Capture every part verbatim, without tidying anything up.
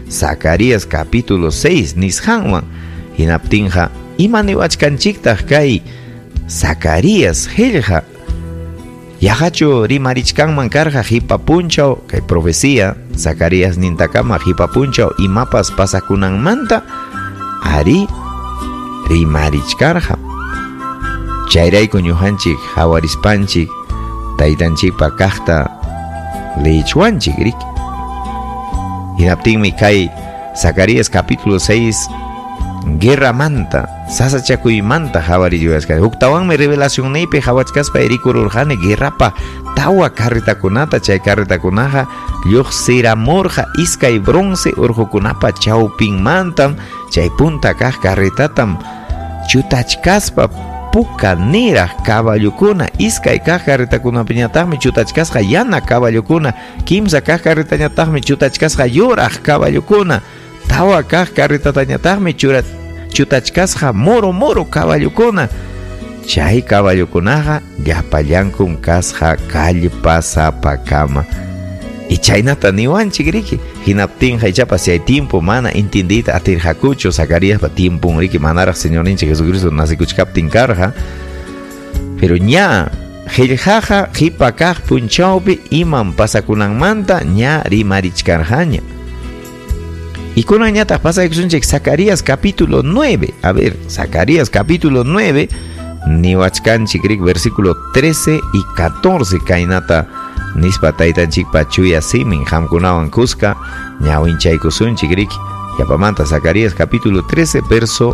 Zacarías capítulo seis nishanwan hinaptinja imaniwachkanchiktaq kay Zacarías helja yahachu rimarichkanman karja hipapunchaw kay profecía Zacarías nintakama hipapunchaw imapas pasakunanmanta ari rimarichkarja chayrayku ñujanchik hawarispanchik taytanchikpa kaqta leyichwanchik riki hinaptinmi kay Zacarías capítulo seis guerra manta sasachakuy manta hawariyuwasqa uktawanmi revelación neypi hawachkaspa erikururjani guerrapa tawa carretakunata chay carretakunaqa lluqsiramurqa iskay bronce urqukunapa chawpinmantam chay punta kaq carretatam chutachkaspa puka niraq caballokuna iskay kaq carretakunapiñataqmi chutachkasqa yana caballokuna kimsa kaq carretañataqmi chutachkasqa yuraq caballokuna tawa kaq carretatañataqmi churat chutachkasqa moro moro caballokuna chay caballokunaqa llapallankun kasqa kallpa sapakama y chaynata niwanchik riki hinaptinqa ichapas si hay tiempo mana entendita atirjakuchu Zacarías pa tiempo riki manaraq Señor ninchik Jesucristo nasikuchkaptin karqa pero ña qillqaqa qipa kaq punchawpi iman pasakunanmanta ña rimarichkarqaña y kunañataq pasaykusunchik Zacarías capítulo nueve a ver Zacarías capítulo nueve niwachkanchik rik versículo trece y catorce kaynata nispa taytanchikpa chuya simin hamkunawan kuska ñawinchaykusunchik riki yapamanta Zacarías capítulo trece verso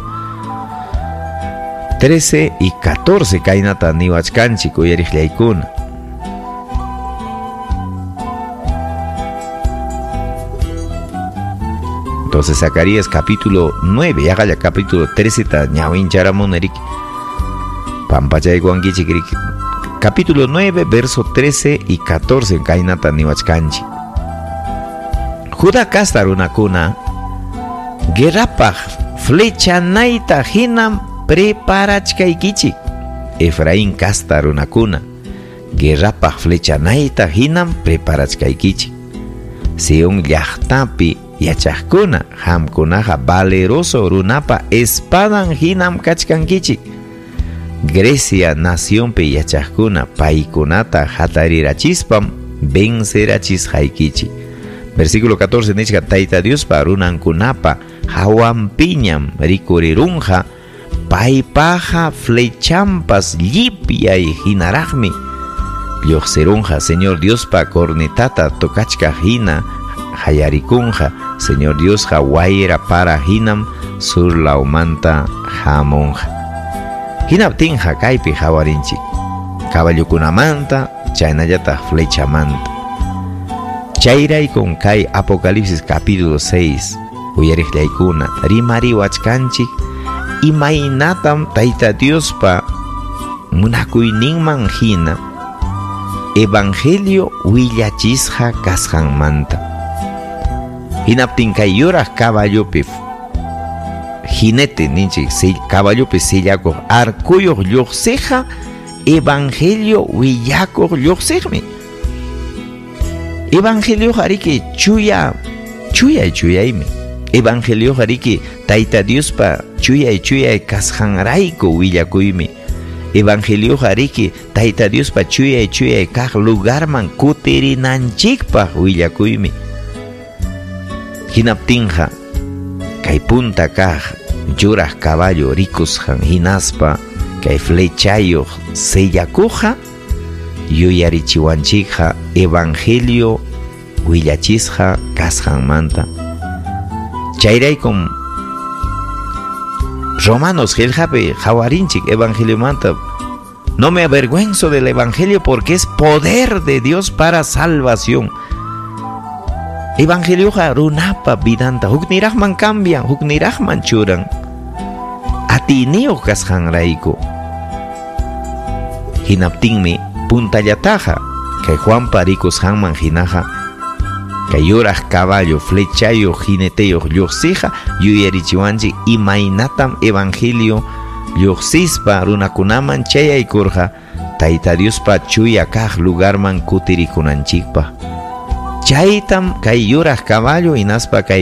trece y catorce kaynata niwachkanchik uyariqllaykuna entonces Zacarías capítulo nueve yaqalla capítulo trece ta ñawincharamuna riki pampachaykuwankichik riki capítulo nueve, verso trece y catorce kaynata niwachkanchi. Juda kasta runakuna guerrapaq flechanayta hinam preparachkaykichik. Efraín kasta runakuna guerrapaq flechanayta hinam preparachkaykichik. Sion llaqtapi yachaqkuna hamkunaqa valeroso runapa espadan hinam kachkankichik. Grecia nacionpi yachaqkuna paykunata hatarirachispan vencerachisqaykichik. Versículo catorce nishka Tayta Diospa runankunapa hawampiñam rikurirunqa paypaqa flechampas llipyay hinaraqmi lluqsirunqa Señor Diospa cornetata tokachka hina hayarikunqa Señor Diosqa wayra para hinam sur laumanta hamunqa. Hinaptinqa kaypi hawarinchik caballokunamanta chaynallataq flechamanta. Chayraykun kay Apocalipsis capítulo seis uyariqllaykuna rimariwachkanchik imaynatam Tayta Diospa munakuyninman hina evangelio willachisqa kasqanmanta. Hinaptin kay yuraq caballopi jinete ninchik caballopi sillakuq arcuyuq lluqsiqa evangelio willakuq lluqsiqmi. Evangelio hariki chuya chuya chuyaymi. Evangelio hariki Tayta Diospa chuyay chuyay kasqanrayku willakuymi. Evangelio hariki Tayta Diospa chuyay chuyay kaq lugarman kutirinanchikpaq willakuymi. Hinaptinqa kay punta kaq yuraq caballo rikusqan hinaspa kay flechayuq sellakuqa yuyarichiwanchikqa evangelio willachisqa kasqanmanta. Chayraykum Romanos qillqapi hawarinchik evangelio manta. No me avergüenzo del evangelio porque es poder de Dios para salvación. Evangelio runapa vidanta hukniraqman cambian hukniraqman churan atiniyuq kasqanrayku. Hinaptinmi puntallataqa kay Juanpa rikusqanman hinaqa kay yuraq caballo flechayuq jineteyuq lluqsiqa yuyarichiwanchik imaynatam evangelio lluqsispa runakunaman chayaykurqa Tayta Diospa chuya kaq lugarman kutirikunanchikpaq. Chaytam kay yuraq caballo hinaspa kay